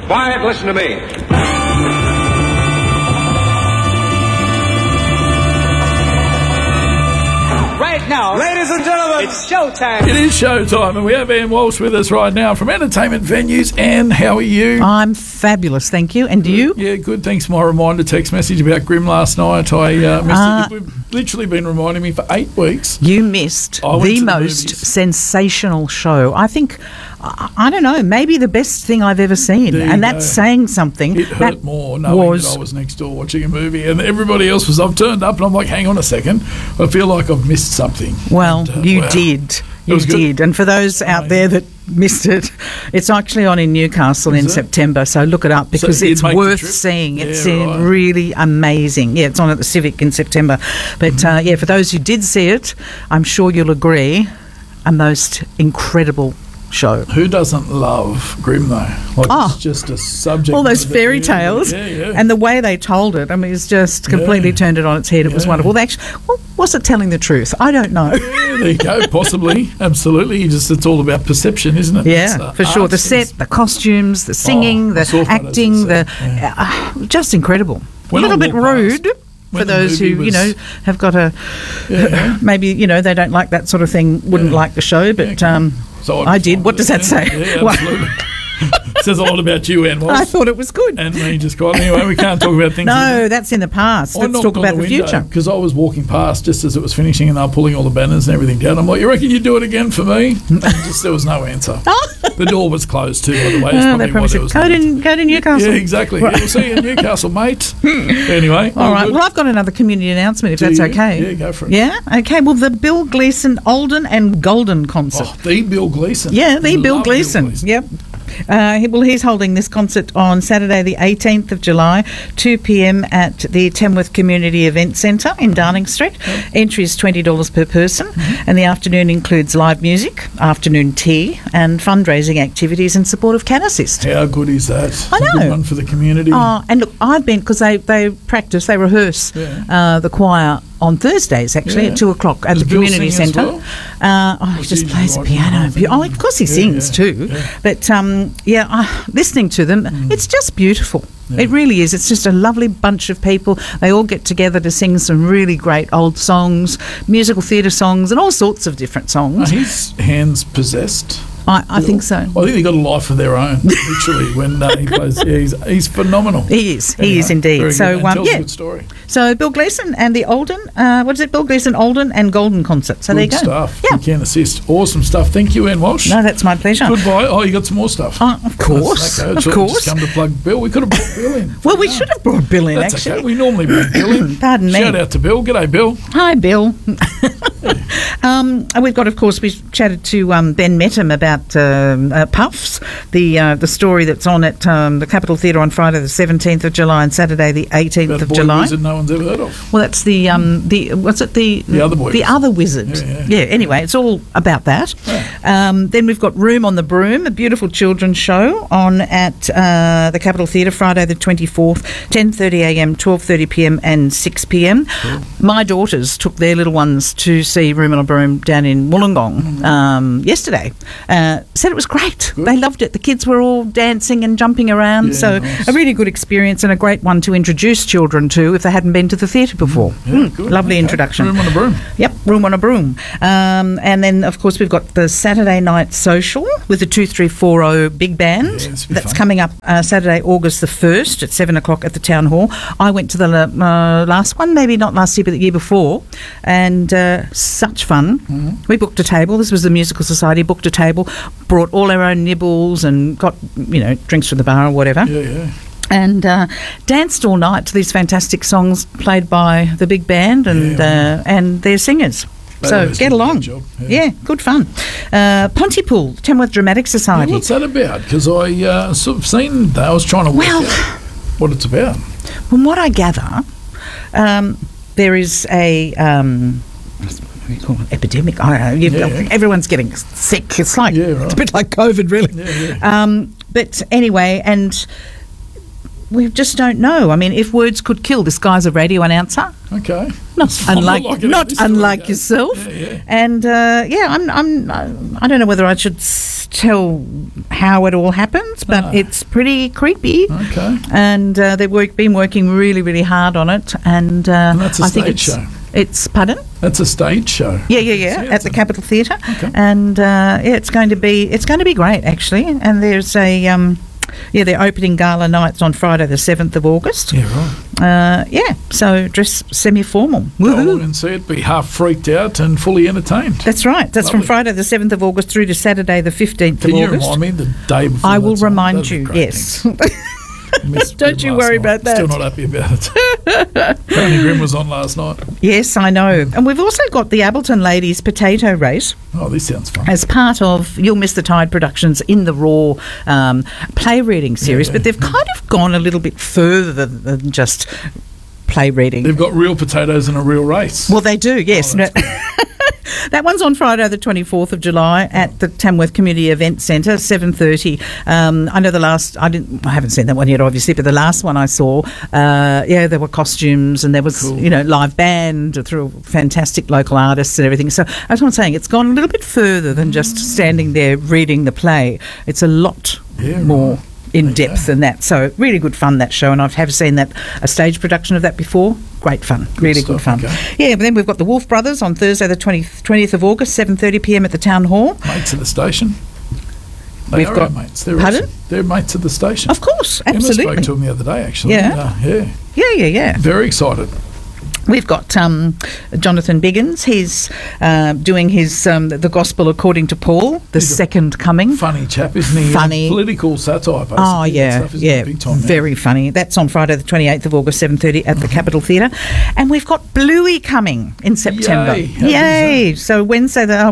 Quiet, listen to me. Right now, Ladies and gentlemen, it's showtime. It is showtime, and we have Ann Walsh with us right now from Entertainment Venues. Ann, how are you? I'm fabulous, thank you. And you? Yeah, good. Thanks for my reminder text message about Grimm last night. I missed it. You've literally been reminding me for 8 weeks. You missed I went the to the most movies. sensational show. I think, I don't know, maybe the best thing I've ever seen. There you And that's go. saying something. It hurt That more knowing that I was next door watching a movie, and everybody else was. I've turned up, and I'm like, hang on a second, I feel like I've missed something. Well, And, you wow. did. It You was good. did. And for those out there that missed it, it's actually on in Newcastle in it? September, so look it up because you'd it's make the worth trip? seeing. Yeah, It's right. really amazing. Yeah, it's on at the Civic in September. But yeah, for those who did see it, I'm sure you'll agree, a most incredible show. Who doesn't love Grimm though? Like, Oh. it's just a subject. All those matter. fairy Yeah, tales yeah. and the way they told it, I mean, it's just completely Yeah. turned it on its head. It was Yeah. wonderful. They actually, well, was it telling the truth? I don't know. Yeah, there you go. Possibly, absolutely. It's all about perception, isn't it? Yeah, It's, for sure. art The sense. set, the costumes, the singing, I the saw photos acting, of the the just incredible. When a I little bit walked past, rude when for the those who movie was- have got a Yeah. maybe they don't like that sort of thing, wouldn't Yeah. like the show, but So I did. What does that say? Yeah, Well, absolutely. Says a lot about you, Ann Walsh. I thought it was good. And me just got anyway. We can't talk about things. No, that's in the past. Let's talk about the future. Because I was walking past just as it was finishing, and they were pulling all the banners and everything down. I'm like, you reckon you'd do it again for me? And just there was no answer. The door was closed too, by the way. It's Oh, they probably why probably there said, was go to Newcastle. Yeah, exactly. Yeah, we'll see you in Newcastle, mate. Anyway, All right. good. Well, I've got another community announcement, if Do that's you? okay. Yeah, go for it. Yeah? Okay. Well, the Bill Gleason Olden and Golden concert. Oh, the Bill Gleason. Yeah, the Love Bill Gleason. Yep. He's holding this concert on Saturday the 18th of July, 2 p.m. at the Tamworth Community Event Centre in Darling Street. Entry is $20 per person, and the afternoon includes live music, afternoon tea, and fundraising activities in support of Can Assist. How good is that? I It's a good know. one for the community. Oh, and look, I've been, because they rehearse the choir on Thursdays, actually, Yeah. at 2 o'clock at Does the Bill community sing as centre. well? He What's just he plays the usually piano. like, you know? Oh, of course he sings too. yeah. But listening to them, it's just beautiful. It really is. It's just a lovely bunch of people. They all get together to sing some really great old songs, musical theatre songs, and all sorts of different Are songs. his hands possessed? I think so. I think they got a life of their own, literally, when he plays. Yeah, he's phenomenal. He is. Anyway, He is indeed. very So, good. And tells a yeah. good story. So Bill Gleason and the Olden, Bill Gleason, Olden and Golden concert. So Good there you go. stuff. Yeah. You can assist. Awesome stuff. Thank you, Ann Walsh. No, that's my pleasure. Goodbye. Oh, you got some more stuff. Of course. Okay, Of so course. Just come to plug Bill. We could have brought Bill in. Well, we should have brought Bill in, That's actually. okay. We normally bring Bill in. Pardon me. Shout out to Bill. G'day, Bill. Hi, Bill. And we've got, of course, we chatted to Ben Mettam about Puffs, the story that's on at the Capitol Theatre on Friday the 17th of July and Saturday the 18th About a of boy July. wizard no one's ever heard of. Well, that's the what's it, the other boy the wizard. other wizard. Yeah. Anyway, it's all about that. Then we've got Room on the Broom, a beautiful children's show on at the Capitol Theatre Friday the 24th, 10:30 a.m., 12:30 p.m. and 6 p.m. Cool. My daughters took their little ones to see Room on a Broom down in Wollongong yesterday. Said it was great. Good. They loved it. The kids were all dancing and jumping around. Yeah, So nice. a really good experience and a great one to introduce children to if they hadn't been to the theatre before. Yeah, good. Lovely Okay. introduction. Room on a broom. Yep, Room on a Broom. And then, of course, we've got the Saturday night social with the 2340 Big Band. Yeah, this will be That's fun. coming up Saturday, August the 1st at 7 o'clock at the Town Hall. I went to the last one, maybe not last year, but the year before, and such fun. Mm-hmm. We booked a table. This was the Musical Society, booked a table, brought all our own nibbles and got, drinks from the bar or whatever. Yeah. And danced all night to these fantastic songs played by the big band and their singers. They So always get do a good along. job, yeah. Yeah, good fun. Pontypool, Tamworth Dramatic Society. What's that about? Because I sort of seen that. I was trying to work Well- out what it's about. From what I gather, there is a what do you call it? Epidemic. I don't know. Yeah. Everyone's getting sick. It's like Yeah, right. it's a bit like COVID, really. Yeah. But anyway, and we just don't know. I mean, if words could kill, this guy's a radio announcer. Okay. Not unlike Yeah. yourself. Yeah. And I don't know whether I should tell how it all happens, but it's pretty creepy. Okay. And they've been working really, really hard on it. And that's a I think stage show. It's pardon? That's a stage show. Yeah. At the Capitol Theatre. Okay. And it's going to be great actually. And there's a their opening gala night's on Friday the 7th of August. Yeah, right. So dress semi-formal. Go along and see it, be half freaked out and fully entertained. That's right. That's Lovely. from Friday the 7th of August through to Saturday the 15th Can of you August. remind me the day before? I will that's on? remind That'd be you, great, yes. thanks. Missed Don't Grimm you last worry night. about that. Still not happy about it. Apparently Grimm was on last night. Yes, I know. And we've also got the Appleton Ladies Potato Race Oh, this sounds fun. as part of You'll Miss the Tide Productions in the Raw play reading series, but they've kind of gone a little bit further than just play reading. They've got real potatoes and a real race. Well, they do, yes. Oh, that's That one's on Friday the 24th of July at the Tamworth Community Event Centre, 7:30. I know I haven't seen that one yet, obviously, but the last one I saw, there were costumes and there was, Cool. live band through fantastic local artists and everything. So that's what I'm saying. It's gone a little bit further than just standing there reading the play. It's a lot more in depth than that. So really good fun, that show, and I have seen a stage production of that before. Great fun, really good stuff, fun. okay. Yeah, but then we've got the Wolf Brothers on Thursday the 20th of August, 7:30 p.m. at the Town Hall. Mates at the station. They We've are got- our mates. They're Pardon? awesome. They're mates at the station. Of course, Emma absolutely. spoke to them the other day, actually. Yeah? Yeah. Yeah. Very excited. We've got Jonathan Biggins. He's doing his the Gospel According to Paul, the He's a Second Coming. Funny chap, isn't he? Funny. Political satire, basically. Oh, yeah, Stuff, isn't it? Big time now. very funny. That's on Friday the 28th of August, 7:30 at the Capitol Theatre. And we've got Bluey coming in September. Yay. How good is that? So Wednesday the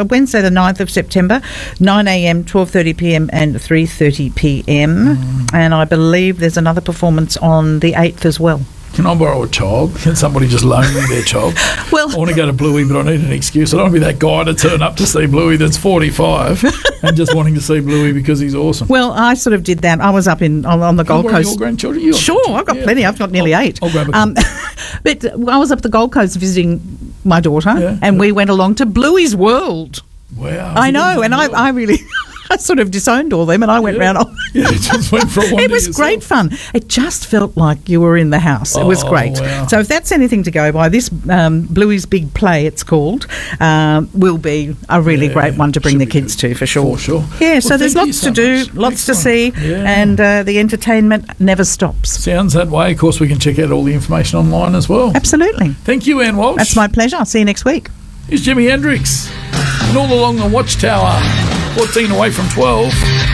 9th of September, 9 a.m, 12:30 p.m. and 3:30 p.m. And I believe there's another performance on the 8th as well. Can I borrow a child? Can somebody just loan me their child? Well- I want to go to Bluey, but I need an excuse. I don't want to be that guy to turn up to see Bluey that's 45 and just wanting to see Bluey because he's awesome. Well, I sort of did that. I was up on the Can I Gold borrow Coast. your grandchildren? You got Sure, grandchildren? I've got Yeah, plenty. okay. I've got nearly 8. I'll grab a couple. But I was up at the Gold Coast visiting my daughter, Yeah, and yeah. we went along to Bluey's World. Wow. I know, and I really, I sort of disowned all them, and I went round. Yeah, it just went for a wander It was yourself. great fun. It just felt like you were in the house. It was Oh, great. wow. So if that's anything to go by, this Bluey's Big Play, it's called, will be a really Yeah, great one to bring should the be kids good. to, for sure. For sure. Yeah, Well, so there's thank you lots so to do, much. lots to see, Excellent. Yeah. and the entertainment never stops. Sounds that way. Of course, we can check out all the information online as well. Absolutely. Thank you, Anne Walsh. That's my pleasure. I'll see you next week. Here's Jimi Hendrix. And all along the Watchtower, 14 away from 12.